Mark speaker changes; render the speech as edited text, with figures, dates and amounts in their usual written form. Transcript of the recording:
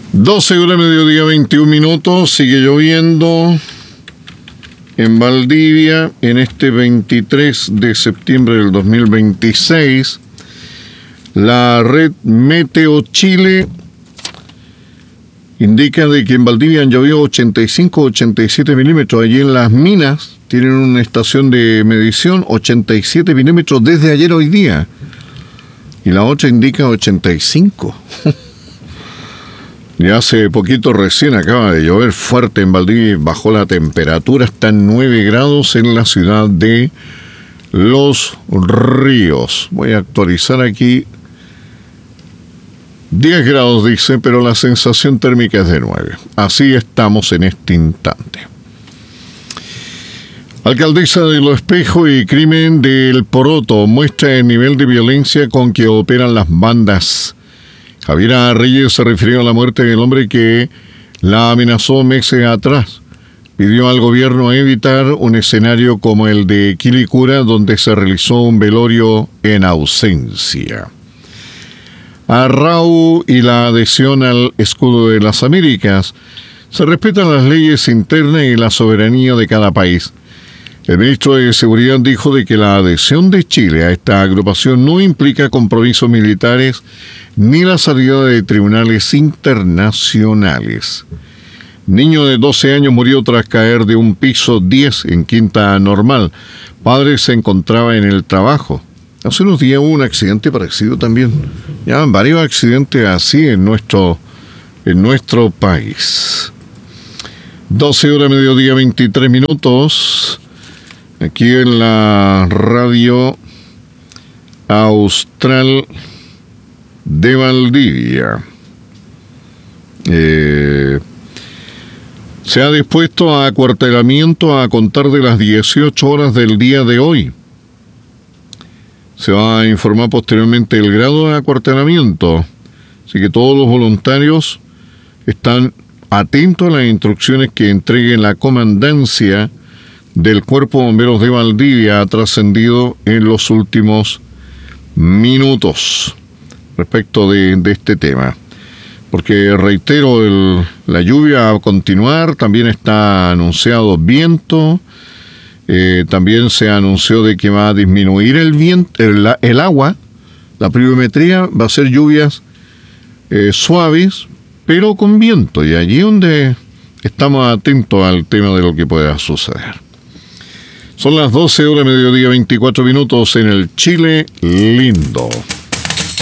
Speaker 1: 12 horas, mediodía, 21 minutos. Sigue lloviendo en Valdivia en este 23 de septiembre del 2026. La red Meteo Chile indica de que en Valdivia han llovido 85-87 milímetros. Allí en Las Minas tienen una estación de medición, 87 milímetros desde ayer hoy día. Y la otra indica 85. Y hace poquito recién acaba de llover fuerte en Valdivia y bajó la temperatura hasta 9 grados en la ciudad de Los Ríos. Voy a actualizar aquí. 10 grados dice, pero la sensación térmica es de 9. Así estamos en este instante. Alcaldesa de Lo Espejo y crimen del Poroto muestra el nivel de violencia con que operan las bandas. Javiera Reyes se refirió a la muerte del hombre que la amenazó meses atrás. Pidió al gobierno evitar un escenario como el de Quilicura, donde se realizó un velorio en ausencia. Arrau y la adhesión al escudo de las Américas. Se respetan las leyes internas y la soberanía de cada país. El ministro de Seguridad dijo de que la adhesión de Chile a esta agrupación no implica compromisos militares ni la salida de tribunales internacionales. Niño de 12 años murió tras caer de un piso 10 en Quinta Normal. Padre se encontraba en el trabajo. Hace unos días hubo un accidente parecido también. Ya varios accidentes así en nuestro país. 12 horas, mediodía, 23 minutos. Aquí en la radio Austral de Valdivia. Se ha dispuesto a acuartelamiento a contar de las 18 horas del día de hoy. Se va a informar posteriormente el grado de acuartelamiento. Así que todos los voluntarios están atentos a las instrucciones que entregue la comandancia del Cuerpo de Bomberos de Valdivia. Ha trascendido en los últimos minutos respecto de este tema. Porque, reitero, la lluvia va a continuar, también está anunciado viento, también se anunció de que va a disminuir el viento, el agua, la pluviometría va a ser lluvias suaves, pero con viento, y allí donde estamos atentos al tema de lo que pueda suceder. Son las 12 horas, mediodía, 24 minutos en el Chile lindo.